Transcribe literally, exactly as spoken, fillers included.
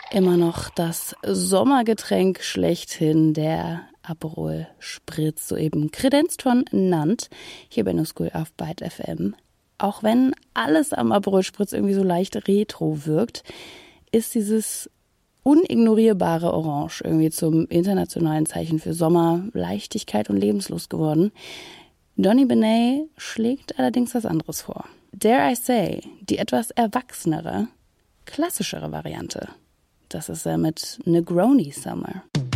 Immer noch das Sommergetränk schlechthin, der Aperol Spritz, soeben kredenzt von Nant, hier bei NuSchool auf Byte F M. Auch wenn alles am Aperol Spritz irgendwie so leicht retro wirkt, ist dieses unignorierbare Orange irgendwie zum internationalen Zeichen für Sommer, Leichtigkeit und Lebenslust geworden. Donny Benet schlägt allerdings was anderes vor. Dare I say, die etwas erwachsenere, klassischere Variante. Das ist er mit Negroni Summer.